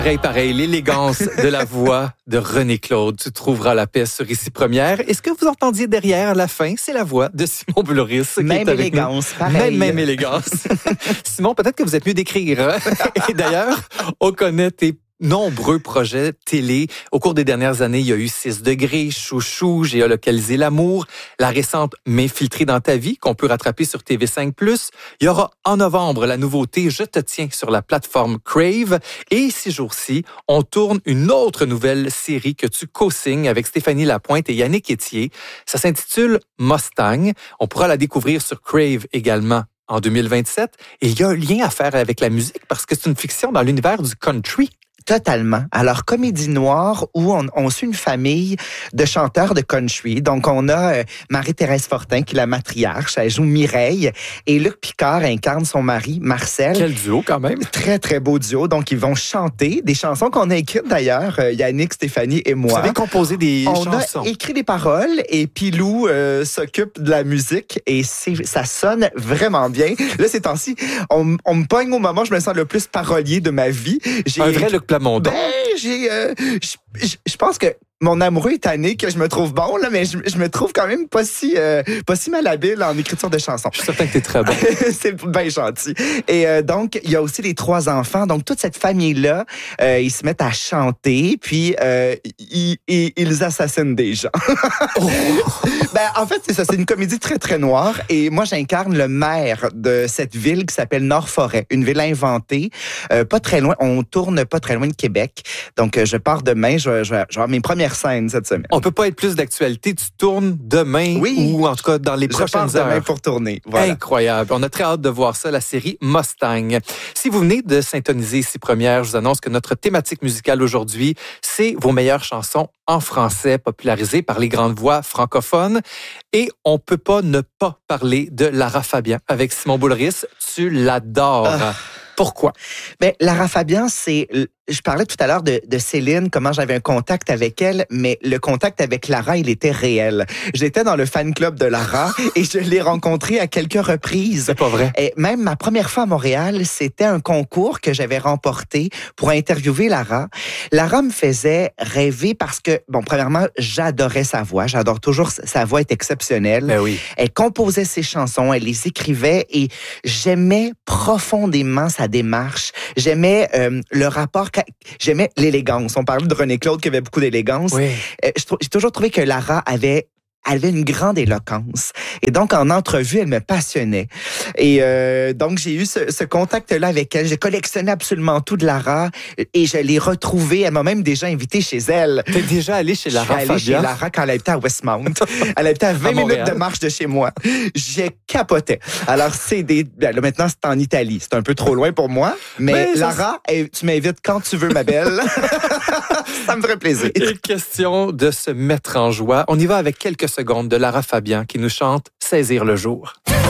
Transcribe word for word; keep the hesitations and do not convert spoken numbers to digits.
Pareil, pareil, l'élégance de la voix de René Claude. Tu trouveras la paix sur Ici Première. Et ce que vous entendiez derrière à la fin, c'est la voix de Simon Boulris. Même élégance, pareil. Même, même élégance. Simon, peut-être que vous êtes mieux d'écrire. Hein? Et d'ailleurs, on connaît tes nombreux projets télé. Au cours des dernières années, il y a eu six degrés, Chouchou, Géolocaliser l'amour, la récente M'infiltrer dans ta vie, qu'on peut rattraper sur T V cinq plus. Il y aura en novembre la nouveauté Je te tiens sur la plateforme Crave. Et ces jours-ci, on tourne une autre nouvelle série que tu co-signes avec Stéphanie Lapointe et Yannick Etier. Ça s'intitule Mustang. On pourra la découvrir sur Crave également en deux mille vingt-sept. Et il y a un lien à faire avec la musique parce que c'est une fiction dans l'univers du country. Totalement. Alors, comédie noire où on, on suit une famille de chanteurs de country. Donc, on a euh, Marie-Thérèse Fortin, qui est la matriarche. Elle joue Mireille. Et Luc Picard incarne son mari, Marcel. Quel duo, quand même. Très, très beau duo. Donc, ils vont chanter des chansons qu'on a écrites, d'ailleurs, euh, Yannick, Stéphanie et moi. Vous avez composé des on chansons. On a écrit des paroles et Pilou euh, s'occupe de la musique et c'est, ça sonne vraiment bien. Là, ces temps-ci, on, on me pogne au moment où je me sens le plus parolier de ma vie. J'ai Un vrai Luc Plamondon. Ben, j'ai, euh, je pense que mon amoureux est tanné que je me trouve bon, là, mais je, je me trouve quand même pas si, euh, pas si malhabile en écriture de chansons. Je suis certain que t'es très bon. C'est bien gentil. Et euh, donc, il y a aussi les trois enfants. Donc, toute cette famille-là, euh, ils se mettent à chanter, puis euh, ils, ils, ils assassinent des gens. Oh. Ben, en fait, c'est ça. C'est une comédie très, très noire. Et moi, j'incarne le maire de cette ville qui s'appelle Nord-Forêt, une ville inventée, euh, pas très loin. On tourne pas très loin de Québec. Donc, euh, je pars demain. Je vais, je vais avoir mes premières scènes cette semaine. On peut pas être plus d'actualité. Tu tournes demain oui. ou en tout cas dans les je prochaines pars heures. Demain pour tourner. Voilà. Incroyable. On a très hâte de voir ça, la série Mustang. Si vous venez de syntoniser Ici Première, je vous annonce que notre thématique musicale aujourd'hui, c'est vos meilleures chansons en français popularisées par les grandes voix francophones. Et on peut pas ne pas parler de Lara Fabian avec Simon Boulris. Tu l'adores. Ah. Pourquoi? Ben, Lara Fabian, c'est... Je parlais tout à l'heure de, de Céline, comment j'avais un contact avec elle, mais le contact avec Lara, il était réel. J'étais dans le fan club de Lara et je l'ai rencontrée à quelques reprises. C'est pas vrai. Et même ma première fois à Montréal, c'était un concours que j'avais remporté pour interviewer Lara. Lara me faisait rêver parce que, bon, premièrement, j'adorais sa voix. J'adore toujours, sa voix est exceptionnelle. Ben oui. Elle composait ses chansons, elle les écrivait et j'aimais profondément sa démarche. J'aimais euh, le rapport... J'aimais l'élégance. On parlait de René Claude qui avait beaucoup d'élégance. Oui. Euh, j'ai toujours trouvé que Lara avait Elle avait une grande éloquence. Et donc, en entrevue, elle me passionnait. Et euh, donc, j'ai eu ce, ce contact-là avec elle. J'ai collectionné absolument tout de Lara et je l'ai retrouvée. Elle m'a même déjà invité chez elle. T'es déjà allé chez Lara Fabian? Je suis allé chez Lara quand elle habitait à Westmount. Elle habitait à vingt minutes de marche de chez moi. J'ai capoté. Alors, c'est des... Là, maintenant, c'est en Italie. C'est un peu trop loin pour moi. Mais, mais Lara, ça... elle, tu m'invites quand tu veux, ma belle. Ça me ferait plaisir. Il est question de se mettre en joie. On y va avec quelques secondes de Lara Fabian qui nous chante « Saisir le jour ».